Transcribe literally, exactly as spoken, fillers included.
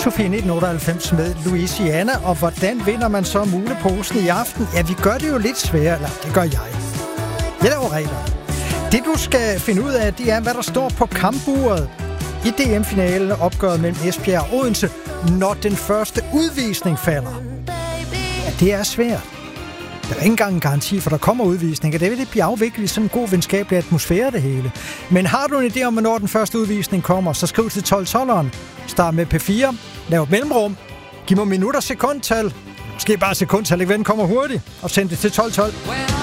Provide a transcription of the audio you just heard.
Sofie nitten otteoghalvfems med Louisiana, og hvordan vinder man så muleposen i aften? Ja, vi gør det jo lidt sværere, eller det gør jeg. Jeg laver regler. Det du skal finde ud af, det er, hvad der står på kampuret i D M-finalen opgøret mellem Esbjerg og Odense, når den første udvisning falder. Ja, det er svært. Der er ikke engang en garanti, for der kommer udvisning, og det vil det blive afviklet i sådan en god venskabelig atmosfære, det hele. Men har du en idé om, hvornår den første udvisning kommer, så skriv til tolv tolveren. Start med P fire, lav et mellemrum, giv mig minutter sekundtal, måske bare sekundtal, ikke ven, kommer hurtigt, og send det til tolv tolv.